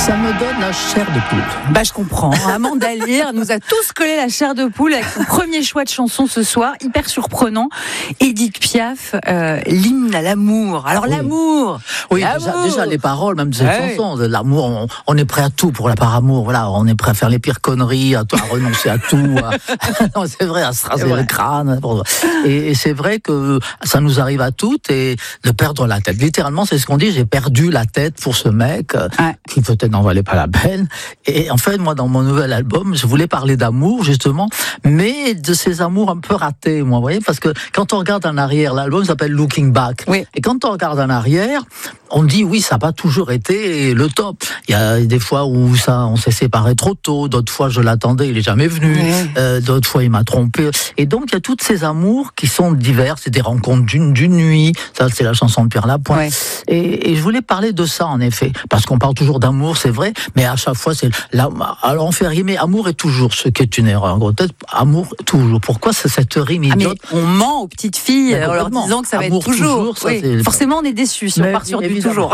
Ça me donne la chair de poule. Bah, je comprends. Amanda Lear nous a tous collé la chair de poule avec son premier choix de chanson ce soir, hyper surprenant. Édith Piaf, l'hymne à l'amour. Alors, l'amour. Oui, l'amour. déjà les paroles, même de cette chanson, de l'amour, on est prêt à tout pour la par amour. Voilà, on est prêt à faire les pires conneries, à renoncer à tout. Non, c'est vrai, à se raser le crâne. Et c'est vrai que ça nous arrive à toutes et de perdre la tête. Littéralement, c'est ce qu'on dit. J'ai perdu la tête pour ce mec qui peut-être n'en valait pas la peine. Et en fait, moi, dans mon nouvel album, je voulais parler d'amour, justement, mais de ces amours un peu ratés, moi, vous voyez, parce que quand on regarde en arrière, l'album s'appelle Looking Back. Oui. Et quand on regarde en arrière, on dit oui, ça n'a pas toujours été le top. Il y a des fois où on s'est séparés trop tôt, d'autres fois je l'attendais, il est jamais venu, d'autres fois il m'a trompé. Et donc il y a toutes ces amours qui sont divers, c'est des rencontres d'une nuit, ça c'est la chanson de Pierre Lapointe. Ouais. Et je voulais parler de ça en effet, parce qu'on parle toujours d'amour, c'est vrai, mais à chaque fois c'est alors on fait rimer amour et toujours, ce qui est une erreur. En gros, peut-être amour toujours. Pourquoi c'est cette rime idiote? On ment aux petites filles en leur disant que ça va être toujours. Ça, forcément on est déçus si on part sur du toujours.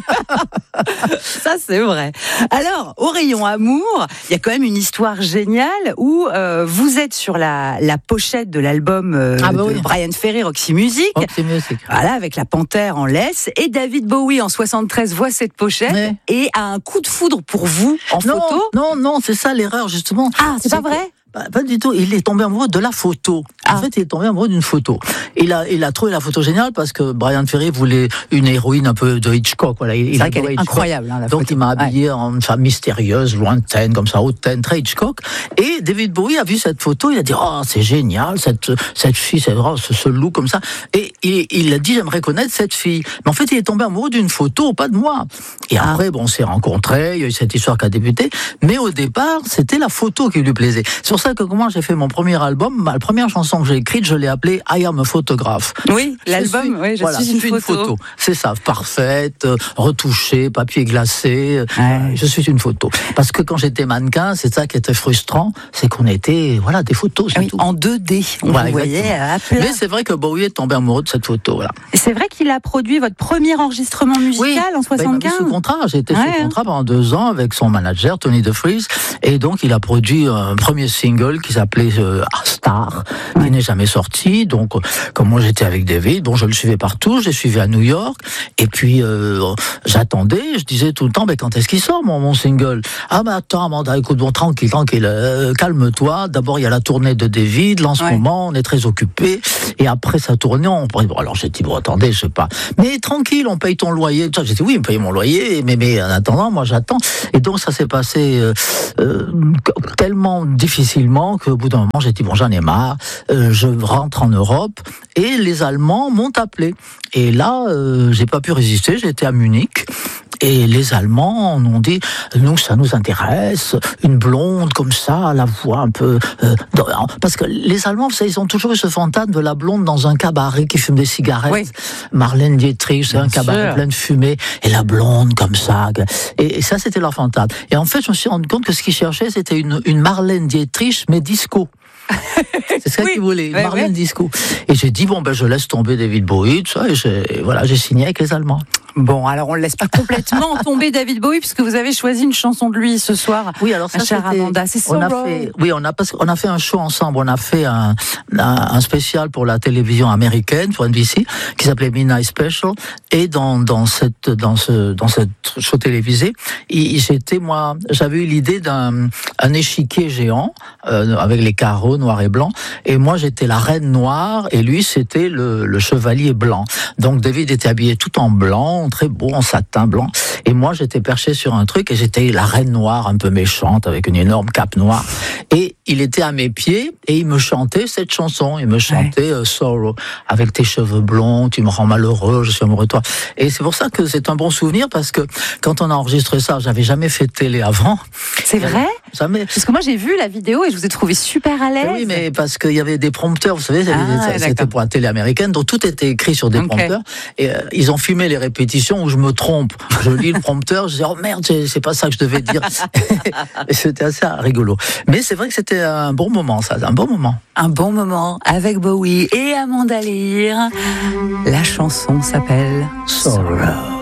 Ça, c'est vrai. Alors, au rayon amour, il y a quand même une histoire géniale où vous êtes sur la pochette de l'album de Bryan Ferry, Roxy Music. Voilà, avec la panthère en laisse. Et David Bowie, en 73, voit cette pochette et a un coup de foudre pour vous en photo. Non, c'est ça l'erreur, justement. Ah, c'est pas vrai? Pas du tout. Il est tombé amoureux de la photo. En fait, il est tombé amoureux d'une photo. Il a trouvé la photo géniale parce que Bryan Ferry voulait une héroïne un peu de Hitchcock. Voilà, c'est vrai qu'elle est incroyable. Hein, la Donc photo. Il m'a habillé en femme mystérieuse, lointaine, comme ça, hautaine, très Hitchcock. Et David Bowie a vu cette photo. Il a dit c'est génial cette fille, c'est vrai, ce look comme ça. Et il a dit j'aimerais connaître cette fille. Mais en fait, il est tombé amoureux d'une photo, pas de moi. Et après, on s'est rencontrés. Il y a eu cette histoire qui a débuté. Mais au départ, c'était la photo qui lui plaisait. C'est pour ça que comment j'ai fait mon premier album, la première chanson que j'ai écrite, je l'ai appelée I Am a Photograph. Oui, l'album, je suis une photo. C'est ça, parfaite, retouchée, papier glacé. Je suis une photo. Parce que quand j'étais mannequin, c'est ça qui était frustrant, c'est qu'on était, des photos, c'est tout. En 2D, on voyait à plat. Mais c'est vrai que Bowie est tombé amoureux de cette photo, voilà. Et c'est vrai qu'il a produit votre premier enregistrement musical en 75. Il m'a mis sous contrat. J'ai été sous contrat pendant 2 ans avec son manager, Tony DeFries. Et donc, il a produit un premier single qui s'appelait Star, qui n'est jamais sorti. Donc, comme moi j'étais avec David, je le suivais partout, je l'ai suivi à New York, et puis j'attendais, je disais tout le temps, quand est-ce qu'il sort mon single? Attends, Amanda, écoute, tranquille, calme-toi. D'abord, il y a la tournée de David, là en ce moment, on est très occupés, et après sa tournée, alors j'ai dit, attendez, je sais pas, mais tranquille, on paye ton loyer. J'ai dit, oui, on paye mon loyer, mais en attendant, moi j'attends. Et donc, ça s'est passé tellement difficilement qu'au bout d'un moment, j'ai dit, j'en ai marre, je rentre en Europe, et les Allemands m'ont appelé. Et là, j'ai pas pu résister, j'étais à Munich, et les Allemands ont dit, nous, ça nous intéresse, une blonde comme ça, la voix un peu... parce que les Allemands, vous savez, ils ont toujours eu ce fantasme de la blonde dans un cabaret qui fume des cigarettes. Oui. Marlène Dietrich, c'est un cabaret plein de fumée, et la blonde comme ça. Et ça, c'était leur fantasme. Et en fait, je me suis rendu compte que ce qu'ils cherchaient, c'était une Marlène Dietrich, mais disco. C'est ça qu'ils voulaient, Marlène Disco. Et j'ai dit, je laisse tomber David Bowie, tout ça, et j'ai signé avec les Allemands. Bon, alors on ne laisse pas complètement tomber David Bowie, puisque vous avez choisi une chanson de lui ce soir. Oui, alors ça, chère Amanda, c'est on a fait un show ensemble, on a fait un spécial pour la télévision américaine, pour NBC, qui s'appelait Midnight Special, et dans cette show télévisé, j'avais eu l'idée d'un échiquier géant, avec les carreaux noirs et blancs, et moi j'étais la reine noire, et lui c'était le chevalier blanc. Donc David était habillé tout en blanc, très beau, en satin blanc. Et moi, j'étais perché sur un truc et j'étais la reine noire, un peu méchante, avec une énorme cape noire. Et il était à mes pieds et il me chantait cette chanson. Il me chantait Sorrow, avec tes cheveux blonds, tu me rends malheureux, je suis amoureux de toi. Et c'est pour ça que c'est un bon souvenir, parce que quand on a enregistré ça, j'avais jamais fait de télé avant. C'est vrai? Jamais. Parce que moi, j'ai vu la vidéo et je vous ai trouvé super à l'aise. Oui, mais parce qu'il y avait des prompteurs, vous savez, c'était pour la télé américaine, donc tout était écrit sur des prompteurs. Et ils ont filmé les répétitions où je me trompe. Je lis le prompteur, je dis merde, c'est pas ça que je devais dire. Et c'était assez rigolo. Mais c'est vrai que c'était un bon moment, ça, un bon moment. Un bon moment avec Bowie et Amanda Lear. La chanson s'appelle Sorrow.